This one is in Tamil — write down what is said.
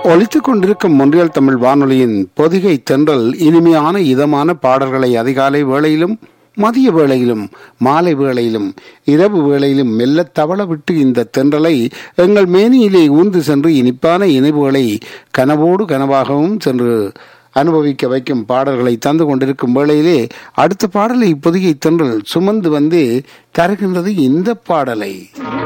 ஒலித்துக் கொண்டிருக்கும் மொன்றியல் தமிழ் வானொலியின் பொதிகை தென்றல் இனிமையான இதமான பாடல்களை அதிகாலை வேளையிலும் மதிய வேளையிலும் மாலை வேளையிலும் இரவு வேளையிலும் மெல்ல தவள விட்டு இந்த தென்றலை எங்கள் மேனியிலே ஊர்ந்து சென்று இனிப்பான இணைவுகளை கனவோடு கனவாகவும் சென்று அனுபவிக்க வைக்கும் பாடல்களை தந்து கொண்டிருக்கும் வேளையிலே அடுத்த பாடலை இப்பொதிகை தென்றல் சுமந்து வந்து தருகின்றது இந்த பாடலை.